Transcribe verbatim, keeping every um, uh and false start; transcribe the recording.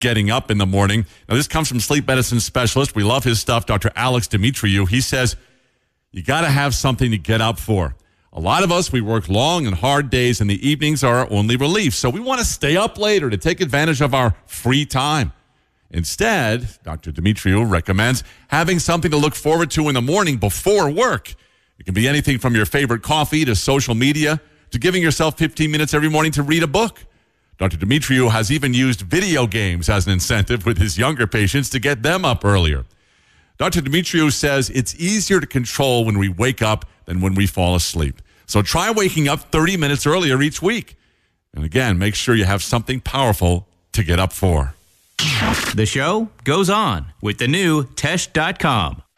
getting up in the morning. Now, this comes from sleep medicine specialist. We love his stuff, Doctor Alex Dimitriou. He says, you got to have something to get up for. A lot of us, we work long and hard days, and the evenings are our only relief. So we want to stay up later to take advantage of our free time. Instead, Doctor Dimitriou recommends having something to look forward to in the morning before work. It can be anything from your favorite coffee to social media to giving yourself fifteen minutes every morning to read a book. Doctor Dimitriou has even used video games as an incentive with his younger patients to get them up earlier. Doctor Dimitriou says it's easier to control when we wake up than when we fall asleep. So try waking up thirty minutes earlier each week. And again, make sure you have something powerful to get up for. The show goes on with the new Tesh dot com.